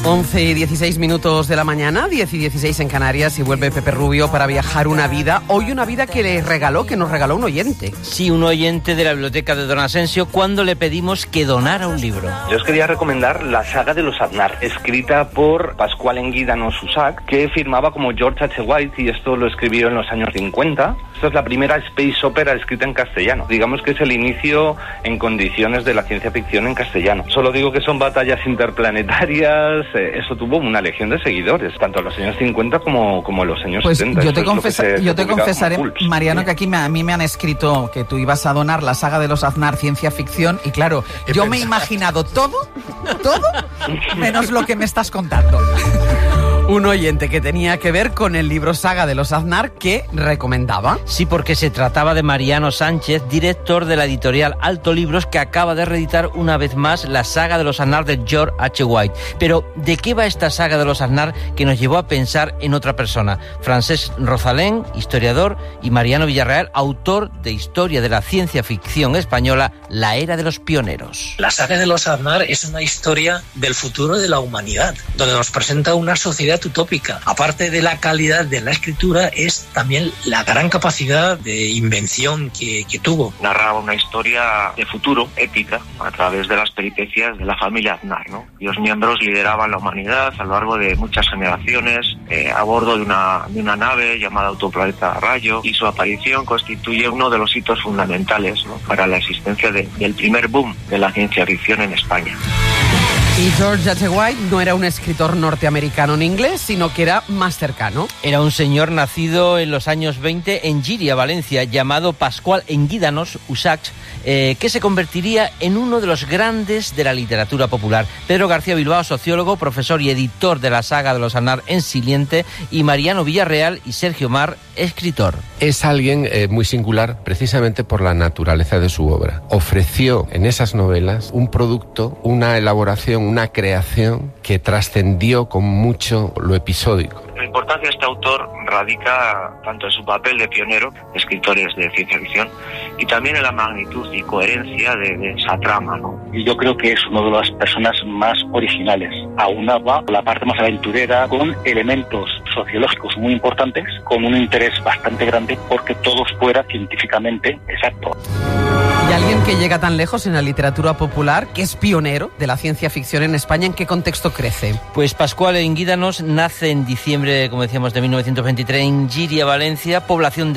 11 y 16 minutos de la mañana, 10 y 16 en Canarias, y vuelve Pepe Rubio para viajar una vida. Hoy una vida que nos regaló un oyente. Sí, un oyente de la biblioteca de Don Asensio, cuando le pedimos que donara un libro. Yo os quería recomendar La saga de los Aznar, escrita por Pascual Enguídanos Usac, que firmaba como George H. White, y esto lo escribió en los años 50. Esta es la primera space opera escrita en castellano. Digamos que es el inicio en condiciones de la ciencia ficción en castellano. Solo digo que son batallas interplanetarias. Eso tuvo una legión de seguidores, tanto en los años 50 como en los años 70. Pues yo te confesaré, Mariano, que aquí a mí me han escrito que tú ibas a donar La saga de los Aznar, ciencia ficción, y claro, yo me he imaginado todo, menos lo que me estás contando. Un oyente que tenía que ver con el libro Saga de los Aznar que recomendaba. Sí, porque se trataba de Mariano Sánchez, director de la editorial Alto Libros, que acaba de reeditar una vez más La saga de los Aznar de George H. White. Pero, ¿de qué va esta saga de los Aznar que nos llevó a pensar en otra persona? Francesc Rosalén, historiador, y Mariano Villarreal, autor de Historia de la ciencia ficción española, La era de los pioneros. La saga de los Aznar es una historia del futuro de la humanidad, donde nos presenta una sociedad utópica. Aparte de la calidad de la escritura, es también la gran capacidad de invención que tuvo. Narraba una historia de futuro, épica, a través de las peripecias de la familia Aznar, ¿no? Los miembros lideraban la humanidad a lo largo de muchas generaciones, a bordo de una nave llamada Autoplaneta Rayo, y su aparición constituye uno de los hitos fundamentales, ¿no?, para la existencia del primer boom de la ciencia ficción en España. Y George H. White no era un escritor norteamericano ni inglés, sino que era más cercano. Era un señor nacido en los años 20 en Llíria, Valencia, llamado Pascual Enguídanos Usac, que se convertiría en uno de los grandes de la literatura popular. Pedro García Bilbao, sociólogo, profesor y editor de La saga de los Aznar en Siliente, y Mariano Villarreal y Sergio Mar, escritor. Es alguien muy singular precisamente por la naturaleza de su obra. Ofreció en esas novelas un producto, una elaboración, una creación que trascendió con mucho lo episódico. La importancia de este autor radica tanto en su papel de pionero de escritores de ciencia ficción y también en la magnitud y coherencia de esa trama, ¿no? Y yo creo que es una de las personas más originales. Aunaba la parte más aventurera con elementos sociológicos muy importantes, con un interés bastante grande porque todo fuera científicamente exacto. Y alguien que llega tan lejos en la literatura popular, que es pionero de la ciencia ficción en España, ¿en qué contexto crece? Pues Pascual Enguídanos nace en diciembre, como decíamos, de 1923 en Llíria, Valencia, población de